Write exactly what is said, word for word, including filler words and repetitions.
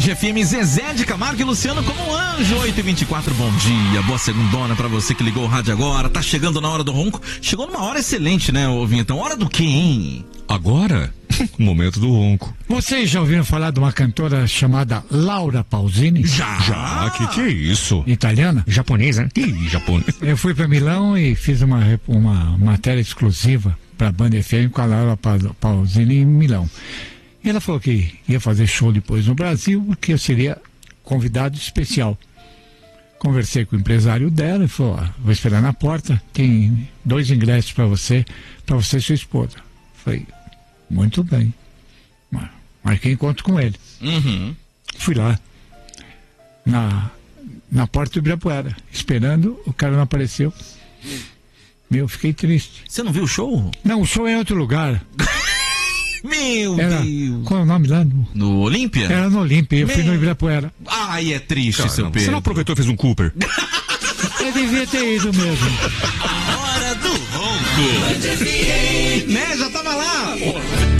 Band F M, Zezé de Camargo e Luciano como um anjo. Oito e vinte e quatro, bom dia, boa segundona pra você que ligou o rádio agora. Tá chegando na hora do ronco. Chegou numa hora excelente, né, ouvinho? Então, hora do quê, hein? Agora, momento do ronco. Vocês já ouviram falar de uma cantora chamada Laura Pausini? Já! Já? Que que é isso? Italiana? Japonês, né? Ih, japonês. Eu fui para Milão e fiz uma, uma matéria exclusiva para a Band F M com a Laura Pausini em Milão. E ela falou que ia fazer show depois no Brasil, porque eu seria convidado especial. Conversei com o empresário dela e falou, ó, vou esperar na porta, tem dois ingressos para você, para você e sua esposa. Falei, muito bem. Marquei encontro com ele. Uhum. Fui lá, na, na porta do Ibirapuera, esperando, o cara não apareceu. Meu, fiquei triste. Você não viu o show? Não, o show é em outro lugar. Meu Era, Deus. qual é o nome lá? No, No Olímpia? era no Olímpia, eu Meu. fui no Ibirapuera. Ai, é triste, Caramba, seu Pedro. você não aproveitou e fez um Cooper? Eu devia ter ido mesmo. Hora do ronco. Né, já tava lá.